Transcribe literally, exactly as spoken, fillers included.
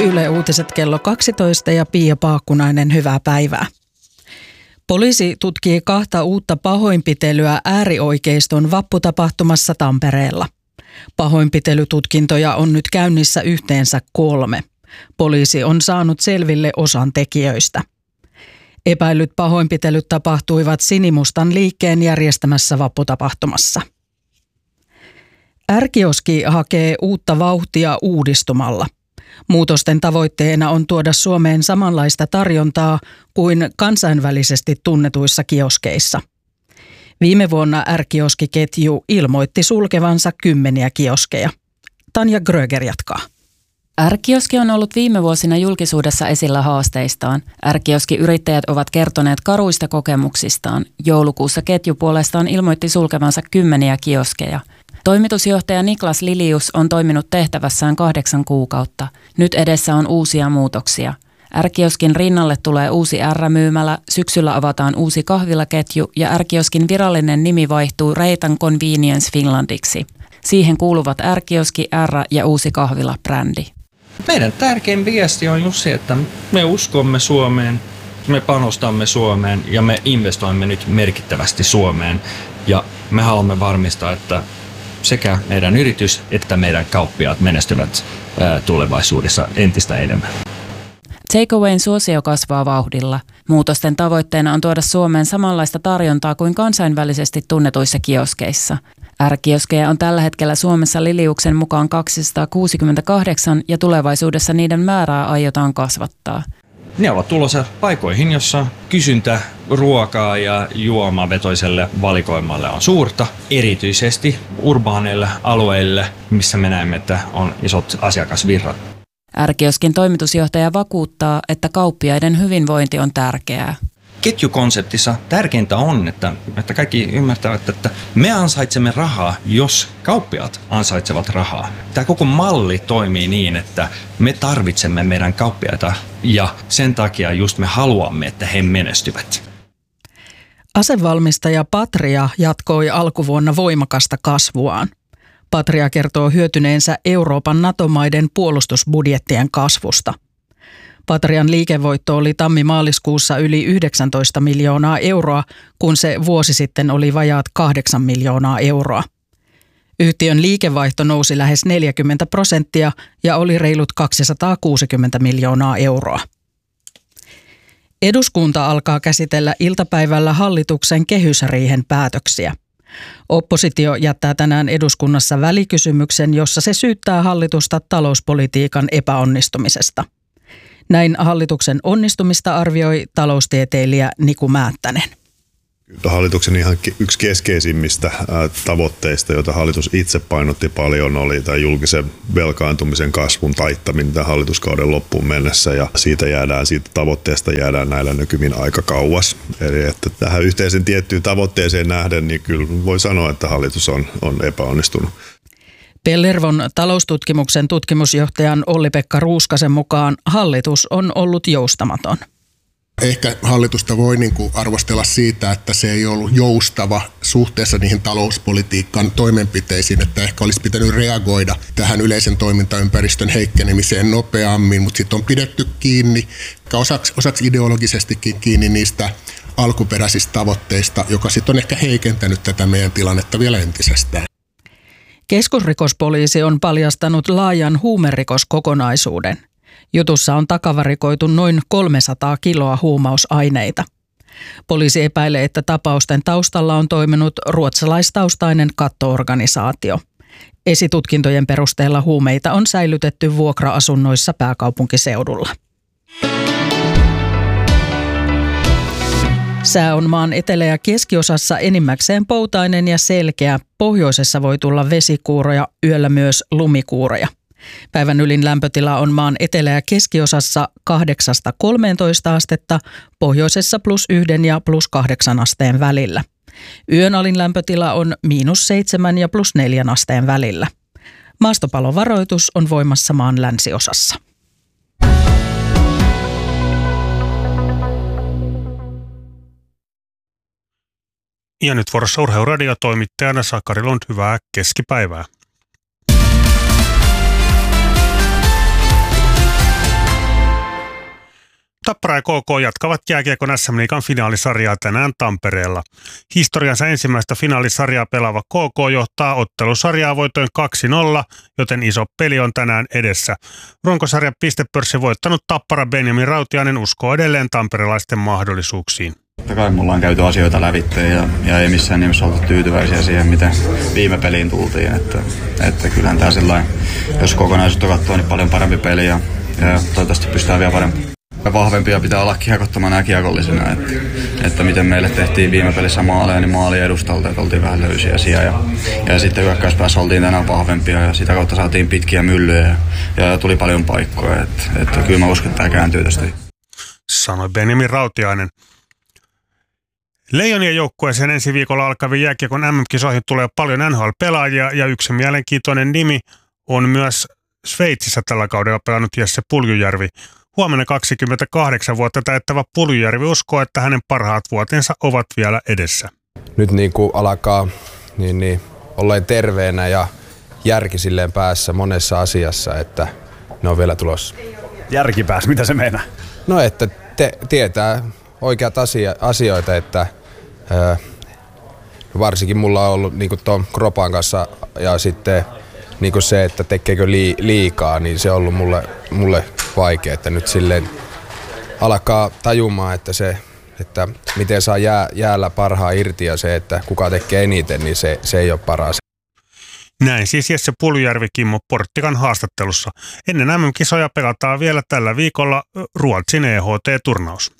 Yle Uutiset kello kaksitoista ja Pia Paakkunainen, hyvää päivää. Poliisi tutkii kahta uutta pahoinpitelyä äärioikeiston vapputapahtumassa Tampereella. Pahoinpitelytutkintoja on nyt käynnissä yhteensä kolme. Poliisi on saanut selville osan tekijöistä. Epäilyt pahoinpitelyt tapahtuivat Sinimustan liikkeen järjestämässä vapputapahtumassa. R-kioski hakee uutta vauhtia uudistumalla. Muutosten tavoitteena on tuoda Suomeen samanlaista tarjontaa kuin kansainvälisesti tunnetuissa kioskeissa. Viime vuonna R-kioskiketju ilmoitti sulkevansa kymmeniä kioskeja. Tanja Gröger jatkaa. R-kioski on ollut viime vuosina julkisuudessa esillä haasteistaan. R-kioski-yrittäjät ovat kertoneet karuista kokemuksistaan. Joulukuussa ketju puolestaan ilmoitti sulkevansa kymmeniä kioskeja. Toimitusjohtaja Niklas Lilius on toiminut tehtävässään kahdeksan kuukautta. Nyt edessä on uusia muutoksia. R-kioskin rinnalle tulee uusi R-myymälä, syksyllä avataan uusi kahvilaketju ja R-kioskin virallinen nimi vaihtuu Reitan Convenience Finlandiksi. Siihen kuuluvat R-kioski, R ja uusi kahvila-brändi. Meidän tärkein viesti on just se, että me uskomme Suomeen, me panostamme Suomeen ja me investoimme nyt merkittävästi Suomeen. Ja me haluamme varmistaa, että sekä meidän yritys että meidän kauppiaat menestyvät tulevaisuudessa entistä enemmän. Takeawayn suosio kasvaa vauhdilla. Muutosten tavoitteena on tuoda Suomeen samanlaista tarjontaa kuin kansainvälisesti tunnetuissa kioskeissa. R-kioskeja on tällä hetkellä Suomessa Liliuksen mukaan kaksisataakuusikymmentäkahdeksan ja tulevaisuudessa niiden määrää aiotaan kasvattaa. Ne ovat tulossa paikoihin, jossa kysyntä ruokaa ja juomavetoiselle valikoimalle on suurta, erityisesti urbaaneille alueille, missä me näemme, että on isot asiakasvirrat. R-kioskin toimitusjohtaja vakuuttaa, että kauppiaiden hyvinvointi on tärkeää. Ketjukonseptissa tärkeintä on, että, että kaikki ymmärtävät, että me ansaitsemme rahaa, jos kauppiaat ansaitsevat rahaa. Tämä koko malli toimii niin, että me tarvitsemme meidän kauppiaita ja sen takia just me haluamme, että he menestyvät. Asevalmistaja Patria jatkoi alkuvuonna voimakasta kasvuaan. Patria kertoo hyötyneensä Euroopan NATO-maiden puolustusbudjettien kasvusta. Patrian liikevoitto oli tammi-maaliskuussa yli yhdeksäntoista miljoonaa euroa, kun se vuosi sitten oli vajaat kahdeksan miljoonaa euroa. Yhtiön liikevaihto nousi lähes neljäkymmentä prosenttia ja oli reilut kaksisataakuusikymmentä miljoonaa euroa. Eduskunta alkaa käsitellä iltapäivällä hallituksen kehysriihen päätöksiä. Oppositio jättää tänään eduskunnassa välikysymyksen, jossa se syyttää hallitusta talouspolitiikan epäonnistumisesta. Näin hallituksen onnistumista arvioi taloustieteilijä Niku Määttänen. Hallituksen ihan yksi keskeisimmistä tavoitteista, jota hallitus itse painotti paljon, oli tämä julkisen velkaantumisen kasvun taittaminen tämän hallituskauden loppuun mennessä. Ja siitä, jäädään, siitä tavoitteesta jäädään näillä näkymin aika kauas. Eli että tähän yhteisen tiettyyn tavoitteeseen nähden, niin kyllä voi sanoa, että hallitus on, on epäonnistunut. Pellervon taloustutkimuksen tutkimusjohtajan Olli-Pekka Ruuskasen mukaan hallitus on ollut joustamaton. Ehkä hallitusta voi niin kuin arvostella siitä, että se ei ollut joustava suhteessa niihin talouspolitiikan toimenpiteisiin, että ehkä olisi pitänyt reagoida tähän yleisen toimintaympäristön heikkenemiseen nopeammin, mutta sitten on pidetty kiinni, osaksi, osaksi ideologisestikin kiinni niistä alkuperäisistä tavoitteista, joka sitten on ehkä heikentänyt tätä meidän tilannetta vielä entisestään. Keskusrikospoliisi on paljastanut laajan huumerikoskokonaisuuden. Jutussa on takavarikoitu noin kolmesataa kiloa huumausaineita. Poliisi epäilee, että tapausten taustalla on toiminut ruotsalaistaustainen katto-organisaatio. Esitutkintojen perusteella huumeita on säilytetty vuokra-asunnoissa pääkaupunkiseudulla. Sää on maan etelä- ja keskiosassa enimmäkseen poutainen ja selkeä. Pohjoisessa voi tulla vesikuuroja, yöllä myös lumikuuroja. Päivän ylin lämpötila on maan etelä- ja keskiosassa kahdeksasta kolmeentoista astetta, pohjoisessa plus yhden ja plus kahdeksan asteen välillä. Yön alin lämpötila on miinus seitsemän ja plus neljän asteen välillä. Maastopalovaroitus on voimassa maan länsiosassa. Ja nyt vuorossa Urheiluradio toimittajana Sakari Lund, hyvää keskipäivää. Tappara ja K K jatkavat jääkiekon S M-liigan finaalisarjaa tänään Tampereella. Historiansa ensimmäistä finaalisarjaa pelaava K K johtaa ottelusarjaa voitoin kaksi nolla, joten iso peli on tänään edessä. Runkosarjan pistepörssi voittanut Tappara Benjamin Rautiainen uskoo edelleen tamperelaisten mahdollisuuksiin. Totta kai mulla on käyty asioita lävitse ja, ja ei missään nimessä oltu tyytyväisiä siihen, miten viime peliin tultiin. Että, että kyllähän tämä sellainen, jos kokonaisuutta katsoo, niin paljon parempi peli ja, ja toivottavasti pystytään vielä parempi. Vahvempia pitää olla kiekottomana ja kiekollisena. Että, että miten meille tehtiin viime pelissä maaleja, niin maali edustalta, että oltiin vähän löysiä siellä. Ja, ja sitten hyökkäyspäässä oltiin tänään vahvempia ja sitä kautta saatiin pitkiä myllyjä ja, ja tuli paljon paikkoja. Että, että kyllä mä uskon, että tämä kääntyy tästä. Sanoi Benjamin Rautiainen. Leijonien joukkueeseen ensi viikolla alkaviin jääkiekon M M-kisoihin tulee paljon N H L-pelaajia ja yksi mielenkiintoinen nimi on myös Sveitsissä tällä kaudella pelannut Jesse Puljujärvi. Huomenna kaksikymmentäkahdeksan vuotta täyttävä Puljujärvi uskoo, että hänen parhaat vuotensa ovat vielä edessä. Nyt niin kuin alkaa niin, niin, olleen terveenä ja järki silleen päässä monessa asiassa, että ne on vielä tulossa. Järki päässä, mitä se meinaa? No, että te, tietää oikeat asia, asioita, että ää, varsinkin mulla on ollut niin kuin tuon kropan kanssa ja sitten niin kuin se, että tekeekö lii, liikaa, niin se on ollut mulle, mulle vaikea, että nyt silleen alkaa tajumaan, että se, että miten saa jää, jäällä parhaa irti ja se, että kuka tekee eniten, niin se, se ei ole paras. Näin siis Jesse Puljujärvi Kimmo Porttikan haastattelussa. Ennen M M-kisoja pelataan vielä tällä viikolla Ruotsin E H T-turnaus.